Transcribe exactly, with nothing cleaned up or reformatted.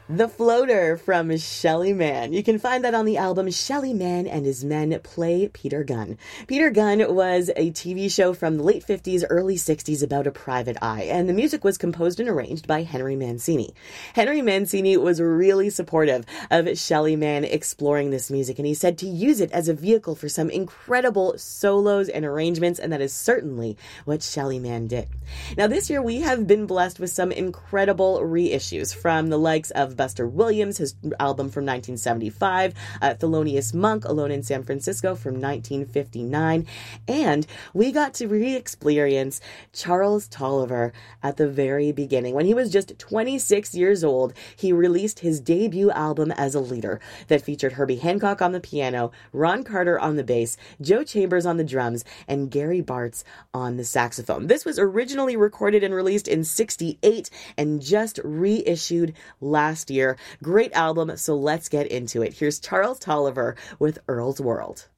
The Floater from Shelly Manne. You can find that on the album Shelly Manne and His Men Play Peter Gunn. Peter Gunn was a T V show from the late fifties, early sixties about a private eye, and the music was composed and arranged by Henry Mancini. Henry Mancini was really supportive of Shelly Manne exploring this music, and he said to use it as a vehicle for some incredible solos and arrangements, and that is certainly what Shelly Manne did. Now, this year we have been blessed with some incredible reissues from the likes of Buster Williams, his album from nineteen seventy-five, uh, Thelonious Monk, Alone in San Francisco from nineteen fifty-nine, and we got to re-experience Charles Tolliver at the very beginning. When he was just twenty-six years old, he released his debut album as a leader that featured Herbie Hancock on the piano, Ron Carter on the bass, Joe Chambers on the drums, and Gary Bartz on the saxophone. This was originally recorded and released in sixty-eight and just reissued last year. Great album, so let's get into it. Here's Charles Tolliver with Earl's World.